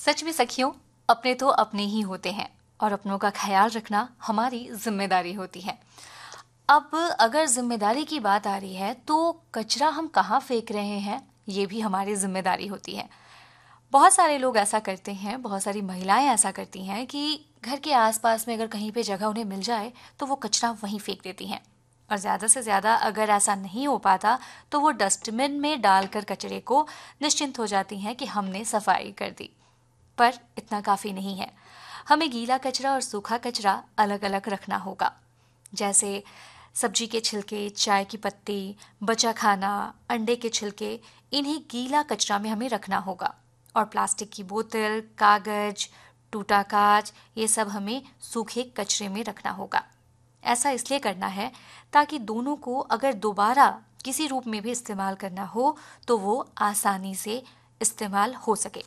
सच में सखियों, अपने तो अपने ही होते हैं और अपनों का ख्याल रखना हमारी जिम्मेदारी होती है। अब अगर जिम्मेदारी की बात आ रही है तो कचरा हम कहाँ फेंक रहे हैं ये भी हमारी जिम्मेदारी होती है। बहुत सारे लोग ऐसा करते हैं, बहुत सारी महिलाएं ऐसा करती हैं कि घर के आसपास में अगर कहीं पे जगह उन्हें मिल जाए तो वो कचरा वहीं फेंक देती हैं। और ज़्यादा से ज़्यादा अगर ऐसा नहीं हो पाता तो वो डस्टबिन में डालकर कचरे को निश्चिंत हो जाती हैं कि हमने सफाई कर दी। पर इतना काफ़ी नहीं है। हमें गीला कचरा और सूखा कचरा अलग अलग रखना होगा। जैसे सब्जी के छिलके, चाय की पत्ती, बचा खाना, अंडे के छिलके, इन्हें गीला कचरा में हमें रखना होगा। और प्लास्टिक की बोतल, कागज, टूटा कांच, ये सब हमें सूखे कचरे में रखना होगा। ऐसा इसलिए करना है ताकि दोनों को अगर दोबारा किसी रूप में भी इस्तेमाल करना हो तो वो आसानी से इस्तेमाल हो सके।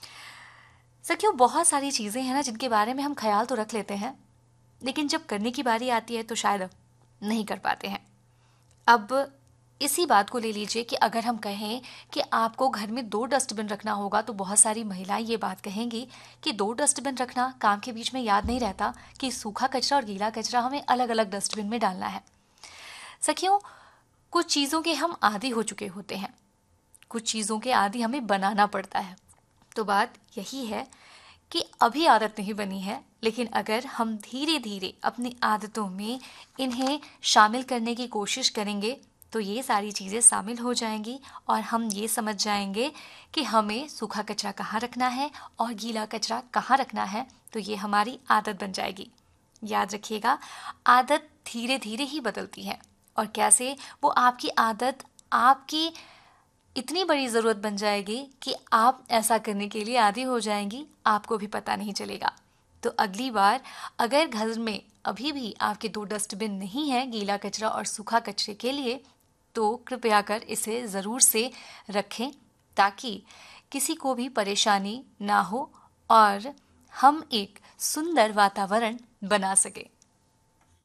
सखियों, बहुत सारी चीज़ें हैं ना जिनके बारे में हम ख्याल तो रख लेते हैं, लेकिन जब करने की बारी आती है तो शायद नहीं कर पाते हैं। अब इसी बात को ले लीजिए कि अगर हम कहें कि आपको घर में 2 डस्टबिन रखना होगा तो बहुत सारी महिलाएं ये बात कहेंगी कि 2 डस्टबिन रखना, काम के बीच में याद नहीं रहता कि सूखा कचरा और गीला कचरा हमें अलग अलग डस्टबिन में डालना है। सखियों, कुछ चीज़ों के हम आदी हो चुके होते हैं, कुछ चीज़ों के आदी हमें बनाना पड़ता है। तो बात यही है कि अभी आदत नहीं बनी है, लेकिन अगर हम धीरे धीरे अपनी आदतों में इन्हें शामिल करने की कोशिश करेंगे तो ये सारी चीज़ें शामिल हो जाएंगी और हम ये समझ जाएंगे कि हमें सूखा कचरा कहाँ रखना है और गीला कचरा कहाँ रखना है। तो ये हमारी आदत बन जाएगी। याद रखिएगा, आदत धीरे धीरे ही बदलती है और कैसे वो आपकी आदत आपकी इतनी बड़ी ज़रूरत बन जाएगी कि आप ऐसा करने के लिए आदी हो जाएंगी, आपको भी पता नहीं चलेगा। तो अगली बार अगर घर में अभी भी आपके 2 डस्टबिन नहीं है गीला कचरा और सूखा कचरे के लिए, तो कृपया कर इसे ज़रूर से रखें ताकि किसी को भी परेशानी ना हो और हम एक सुंदर वातावरण बना सकें।